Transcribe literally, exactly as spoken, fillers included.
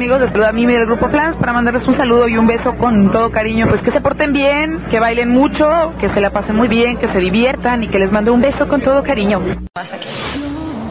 Amigos, les saluda a mí del Grupo Flans para mandarles un saludo y un beso con todo cariño. Pues que se porten bien, que bailen mucho, que se la pasen muy bien, que se diviertan y que les mando un beso con todo cariño. Más aquí.